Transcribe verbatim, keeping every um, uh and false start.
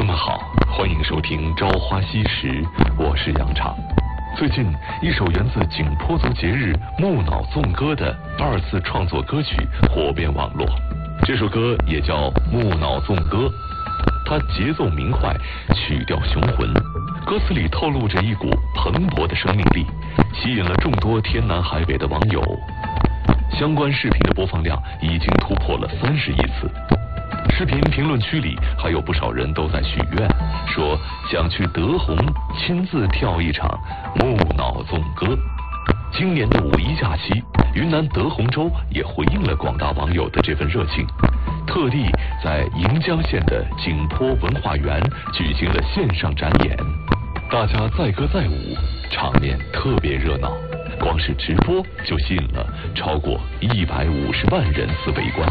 友们好，欢迎收听《朝花夕拾》，我是杨畅。最近，一首源自景颇族节日木脑纵歌的二次创作歌曲火遍网络。这首歌也叫《木脑纵歌》，它节奏明快，曲调雄浑，歌词里透露着一股蓬勃的生命力，吸引了众多天南海北的网友。相关视频的播放量已经突破了三十亿次。视频评论区里还有不少人都在许愿，说想去德宏亲自跳一场木脑纵歌。今年的五一假期，云南德宏州也回应了广大网友的这份热情，特地在盈江县的景颇文化园举行了线上展演，大家载歌载舞，场面特别热闹，光是直播就吸引了超过一百五十万人次围观。